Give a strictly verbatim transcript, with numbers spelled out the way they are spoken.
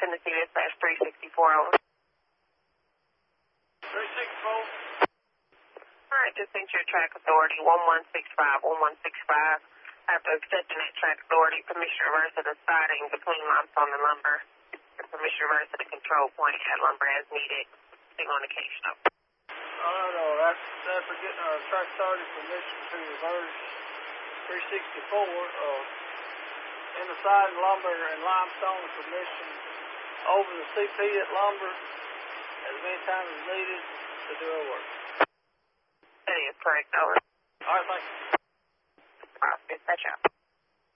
Tennessee Dispatch three sixty-four, over. three sixty-four. All right, just sent your track authority one one six five, one one six five. After accepting that track authority, permission to reverse to the siding between limestone and lumber. And permission to reverse to the control point at lumber as needed. Signal indication up. Oh, no, that's, that's for getting our track authority permission to reverse three sixty-four. Uh, in the siding lumber and limestone permission over the C P at lumber as many times as needed to do our work. That is correct, over. All right, thank you. All right, dispatch out.